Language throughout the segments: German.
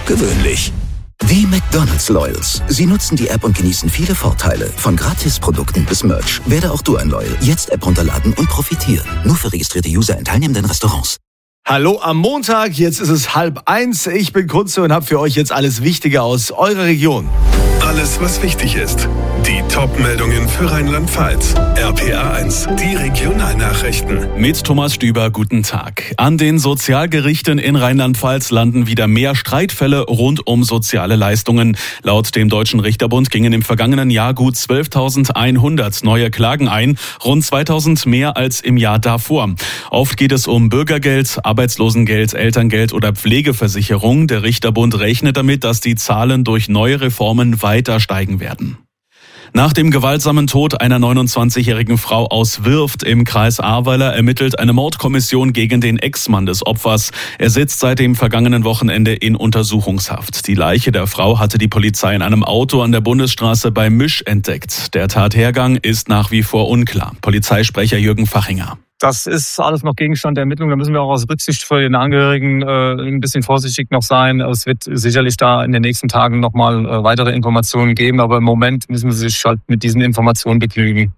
gewöhnlich. Die McDonald's Loyals. Sie nutzen die App und genießen viele Vorteile. Von Gratisprodukten bis Merch. Werde auch du ein Loyal. Jetzt App runterladen und profitieren. Nur für registrierte User in teilnehmenden Restaurants. Hallo am Montag, jetzt ist es 12:30. Ich bin Kunze und habe für euch jetzt alles Wichtige aus eurer Region. Alles, was wichtig ist. Die Top-Meldungen für Rheinland-Pfalz. RPA 1, die Regionalnachrichten. Mit Thomas Stüber, guten Tag. An den Sozialgerichten in Rheinland-Pfalz landen wieder mehr Streitfälle rund um soziale Leistungen. Laut dem Deutschen Richterbund gingen im vergangenen Jahr gut 12.100 neue Klagen ein, rund 2.000 mehr als im Jahr davor. Oft geht es um Bürgergeld, Arbeitslosengeld, Elterngeld oder Pflegeversicherung. Der Richterbund rechnet damit, dass die Zahlen durch neue Reformen weiter steigen werden. Nach dem gewaltsamen Tod einer 29-jährigen Frau aus Wirft im Kreis Ahrweiler ermittelt eine Mordkommission gegen den Ex-Mann des Opfers. Er sitzt seit dem vergangenen Wochenende in Untersuchungshaft. Die Leiche der Frau hatte die Polizei in einem Auto an der Bundesstraße bei Misch entdeckt. Der Tathergang ist nach wie vor unklar. Polizeisprecher Jürgen Fachinger. Das ist alles noch Gegenstand der Ermittlung. Da müssen wir auch aus Rücksicht für den Angehörigen ein bisschen vorsichtig noch sein. Es wird sicherlich da in den nächsten Tagen nochmal weitere Informationen geben. Aber im Moment müssen wir sich halt mit diesen Informationen begnügen.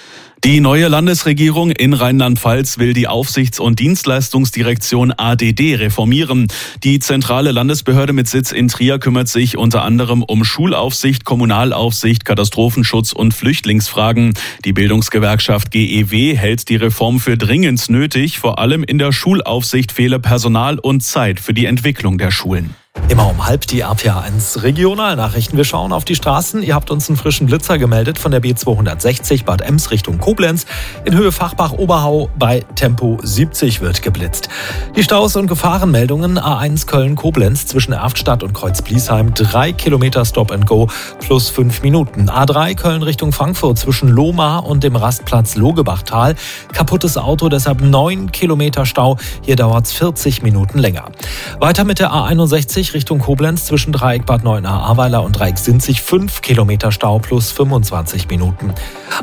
Die neue Landesregierung in Rheinland-Pfalz will die Aufsichts- und Dienstleistungsdirektion ADD reformieren. Die zentrale Landesbehörde mit Sitz in Trier kümmert sich unter anderem um Schulaufsicht, Kommunalaufsicht, Katastrophenschutz und Flüchtlingsfragen. Die Bildungsgewerkschaft GEW hält die Reform für dringend nötig. Vor allem in der Schulaufsicht fehle Personal und Zeit für die Entwicklung der Schulen. Immer um 12:30 die RPA 1 Regionalnachrichten. Wir schauen auf die Straßen. Ihr habt uns einen frischen Blitzer gemeldet von der B260 Bad Ems Richtung Koblenz. In Höhe Fachbach-Oberhau bei Tempo 70 wird geblitzt. Die Staus und Gefahrenmeldungen: A1 Köln-Koblenz zwischen Erftstadt und Kreuz-Bliesheim 3 Kilometer Stop and Go plus 5 Minuten. A3 Köln Richtung Frankfurt zwischen Lohmar und dem Rastplatz Logebachtal. Kaputtes Auto, deshalb 9 Kilometer Stau. Hier dauert es 40 Minuten länger. Weiter mit der A61 Richtung Koblenz zwischen Dreieck Bad Neuenahr-Ahrweiler und Dreieck Sinzig 5 Kilometer Stau plus 25 Minuten.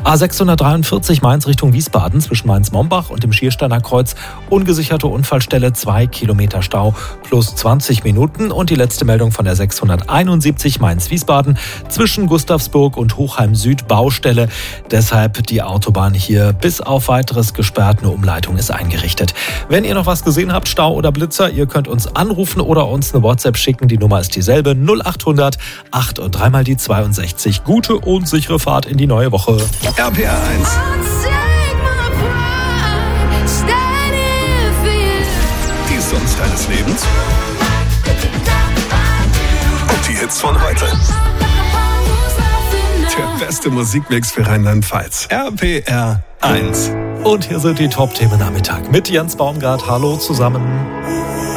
A643 Mainz Richtung Wiesbaden zwischen Mainz-Mombach und dem Schiersteiner Kreuz ungesicherte Unfallstelle 2 Kilometer Stau plus 20 Minuten. Und die letzte Meldung von der 671 Mainz-Wiesbaden zwischen Gustavsburg und Hochheim Süd Baustelle. Deshalb die Autobahn hier bis auf weiteres gesperrt. Eine Umleitung ist eingerichtet. Wenn ihr noch was gesehen habt, Stau oder Blitzer, ihr könnt uns anrufen oder uns eine WhatsApp schicken. Die Nummer ist dieselbe: 0800 8 und 3 mal die 62. Gute und sichere Fahrt in die neue Woche. RPA 1. Die Songs deines Lebens. Und die Hits von heute. Der beste Musikmix für Rheinland-Pfalz. RPR 1. Und hier sind die Top-Themen am Mittag mit Jens Baumgart. Hallo zusammen.